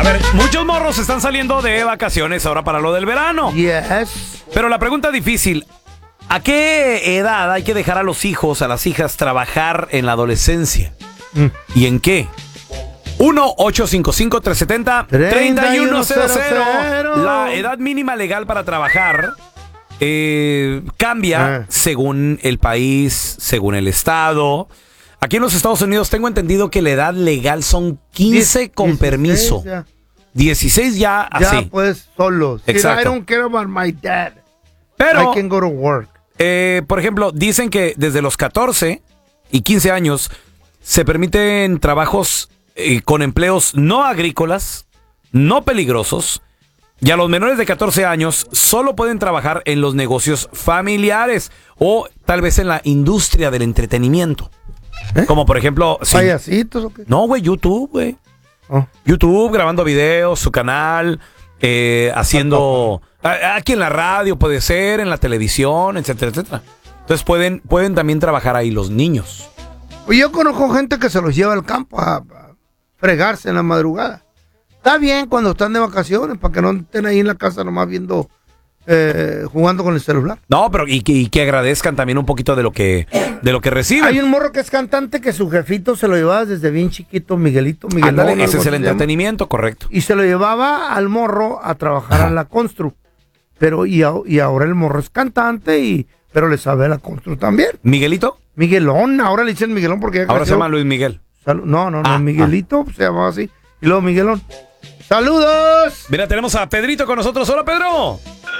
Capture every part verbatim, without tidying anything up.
A ver, muchos morros están saliendo de vacaciones ahora para lo del verano. Yes. Pero la pregunta difícil, ¿a qué edad hay que dejar a los hijos, a las hijas, trabajar en la adolescencia? Mm. ¿Y en qué? uno ocho cinco cinco, tres siete cero, tres uno cero cero. La edad mínima legal para trabajar eh, cambia ah. según el país, según el estado. Aquí en los Estados Unidos tengo entendido que la edad legal son quince Die- con dieciséis permiso. Ya. dieciséis ya así. Ya pues solos. Exacto. I don't care about my dad. Pero, I can go to work. Eh, por ejemplo, dicen que desde los catorce y quince años se permiten trabajos eh, con empleos no agrícolas, no peligrosos. Y a los menores de catorce años solo pueden trabajar en los negocios familiares o tal vez en la industria del entretenimiento. ¿Eh? Como por ejemplo... Sí. ¿Payasitos o qué? No, güey, YouTube, güey. Oh. YouTube, grabando videos, su canal, eh, haciendo... a, aquí en la radio puede ser, en la televisión, etcétera, etcétera. Entonces pueden, pueden también trabajar ahí los niños. Pues yo conozco gente que se los lleva al campo a, a fregarse en la madrugada. Está bien cuando están de vacaciones, para que no estén ahí en la casa nomás viendo... Eh, jugando con el celular. No, pero y que, y que agradezcan también un poquito de lo que de lo que reciben. Hay un morro que es cantante que su jefito se lo llevaba desde bien chiquito, Miguelito, Miguelón. Ándale, ese es el entretenimiento, correcto. Y se lo llevaba al morro a trabajar Ajá. a la Constru. Pero y, a, y ahora el morro es cantante y pero le sabe a la Constru también. ¿Miguelito? Ahora ahora le dicen Miguelón porque ya ahora creció. Se llama Luis Miguel. Sal- no, no, no, ah, Miguelito ah. se llamaba así. Y luego Miguelón. ¡Saludos! Mira, tenemos a Pedrito con nosotros. ¡Hola, Pedro!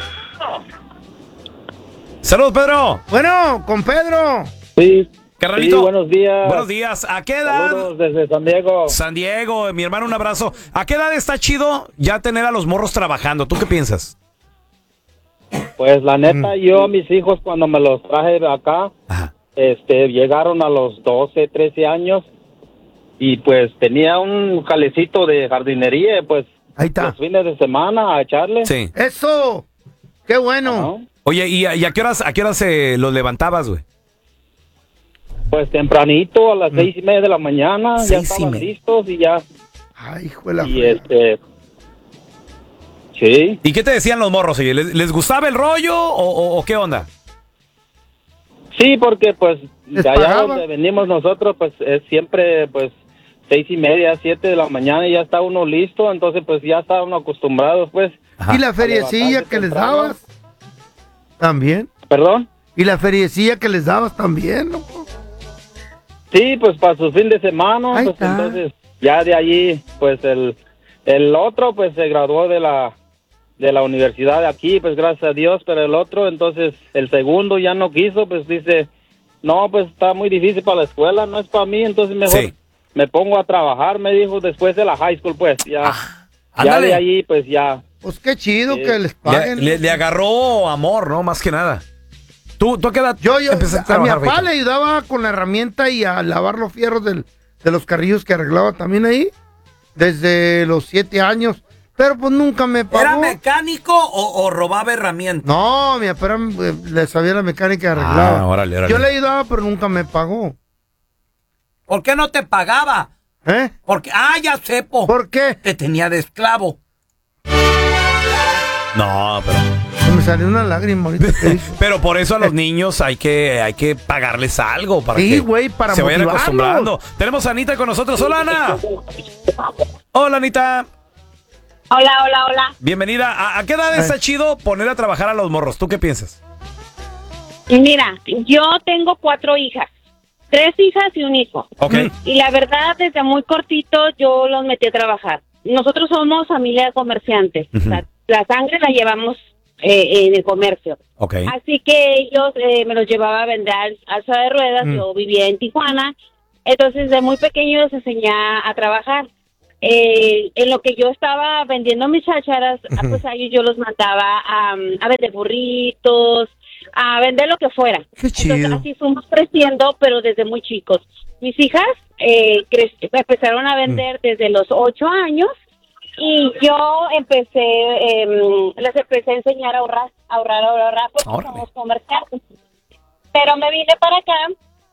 Saludos, Pedro. Bueno, con Pedro. Sí. Carnalito. Sí, buenos días. Buenos días. ¿A qué edad? Saludos desde San Diego. San Diego, mi hermano, un abrazo. ¿A qué edad está chido ya tener a los morros trabajando? ¿Tú qué piensas? Pues la neta, mm. yo a mis hijos cuando me los traje de acá, Ajá. este, llegaron a los doce, trece años y pues tenía un jalecito de jardinería, pues ahí está. Los fines de semana a echarle. Sí. ¡Eso! ¡Qué bueno! Ajá. Oye, ¿y a, y a qué horas, a qué horas eh, los levantabas, güey? Pues tempranito, a las mm. seis y media de la mañana, seis ya estaban listos y ya. Ay, hijo de la Y este... Sí. ¿Y qué te decían los morros? Oye? ¿Les, les gustaba el rollo o, o, o qué onda? Sí, porque pues ¿Les de allá pagaba? donde venimos nosotros, pues es siempre pues seis y media, siete de la mañana y ya está uno listo, entonces pues ya está uno acostumbrado, pues. Ajá. ¿Y la feriecilla que les dabas? También. ¿Perdón? ¿Y la feriecilla que les dabas también, no? Sí, pues para su fin de semana, Ahí pues está. entonces ya de allí, pues el, el otro pues se graduó de la de la universidad de aquí, pues gracias a Dios, pero el otro, entonces el segundo ya no quiso, pues dice, no, pues está muy difícil para la escuela, no es para mí, entonces mejor sí. me pongo a trabajar, me dijo, después de la high school, pues ya, ah, ya de allí, pues ya. Pues qué chido sí. que les paguen. Le, le, le agarró amor, ¿no? Más que nada. ¿Tú, tú a qué edad yo, yo, empezaste a, a mi trabajar? papá le ayudaba con la herramienta y a lavar los fierros del, de los carrillos que arreglaba también ahí, desde los siete años. Pero pues nunca me pagó. ¿Era mecánico o, o robaba herramientas? No, mi papá era, le sabía la mecánica y arreglaba. Ah, órale, órale. Yo le ayudaba, pero nunca me pagó. ¿Por qué no te pagaba? ¿Eh? Porque, ah, ya sé, po. ¿Por qué? Te tenía de esclavo. No, pero... Se me salió una lágrima ahorita. Pero por eso a los niños hay que, hay que pagarles algo para sí, que güey, para se vayan motivarlos. acostumbrando. Tenemos a Anita con nosotros. Hola, Ana. Hola, Anita. Hola, hola, hola. Bienvenida. ¿A, a qué edad está chido poner a trabajar a los morros? ¿Tú qué piensas? Mira, yo tengo cuatro hijas. Tres hijas y un hijo. Ok. Y la verdad, desde muy cortito yo los metí a trabajar. Nosotros somos familia de comerciantes. Uh-huh. la, la sangre la llevamos eh, en el comercio. Okay. Así que ellos eh, me los llevaba a vender alza de ruedas. Mm. Yo vivía en Tijuana. Entonces, de muy pequeño les enseñé a trabajar. Eh, en lo que yo estaba vendiendo mis chácharas, uh-huh. pues a ellos yo los mandaba a, a vender burritos, a vender lo que fuera. Qué chido. Entonces así fuimos creciendo, pero desde muy chicos. Mis hijas eh, cre- empezaron a vender uh-huh. desde los ocho años y yo empecé, eh, les empecé a enseñar a ahorrar, ahorrar, ahorrar, porque somos comerciantes. Pero me vine para acá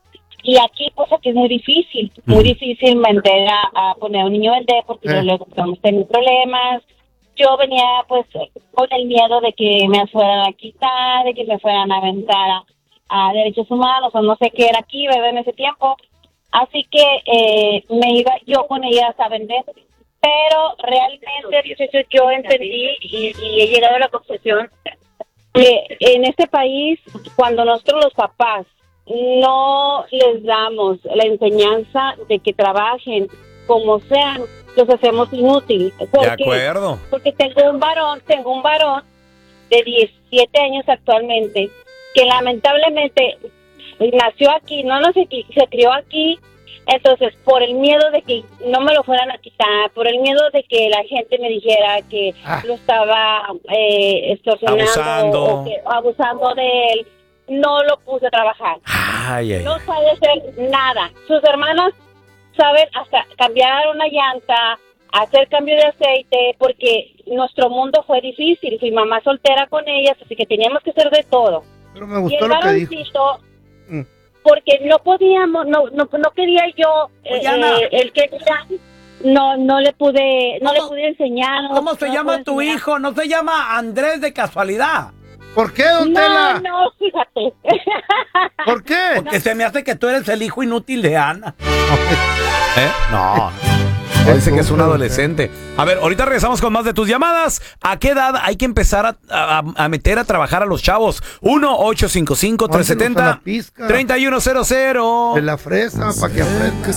y aquí, pues aquí es muy difícil, muy difícil vender a, a poner a un niño a vender porque Eh. luego podemos tener problemas. Yo venía pues con el miedo de que me fueran a quitar, de que me fueran a aventar a, a derechos humanos o no sé qué era aquí, ¿verdad? En ese tiempo. Así que eh, me iba yo con ellas a vender. Pero realmente yo entendí y, y he llegado a la conclusión que en este país, cuando nosotros los papás no les damos la enseñanza de que trabajen como sean, los hacemos inútiles. De acuerdo. Porque tengo un varón, tengo un varón de diecisiete años actualmente, que lamentablemente nació aquí, no, no sé, se crió aquí. Entonces, por el miedo de que no me lo fueran a quitar, por el miedo de que la gente me dijera que Ah. lo estaba eh, extorsionando Abusando. o que, abusando de él, no lo puse a trabajar. Ay, ay. No sabe hacer nada. Sus hermanas saben hasta cambiar una llanta, hacer cambio de aceite, porque nuestro mundo fue difícil. Fui mamá soltera con ellas, así que teníamos que hacer de todo. Pero me Y gustó el lo que dijo. varoncito, Mm. porque no podíamos, no, no, no quería yo, Oye, eh, Ana. eh, el que no, no le pude, no le ¿Cómo- pude enseñar. no- ¿Cómo se no llama pude tu enseñar. hijo? ¿No se llama Andrés de casualidad? ¿Por qué, don No, Tela? no, fíjate. ¿Por qué? Porque se me hace que tú eres el hijo inútil de Ana. ¿Eh? No. No, dice que es un adolescente. A ver, ahorita regresamos con más de tus llamadas. ¿A qué edad hay que empezar a, a- a meter a trabajar a los chavos? uno ocho cinco cinco, tres siete Mándelos a cero, la pizca. tres uno cero cero. De la fresa, para que aprendan.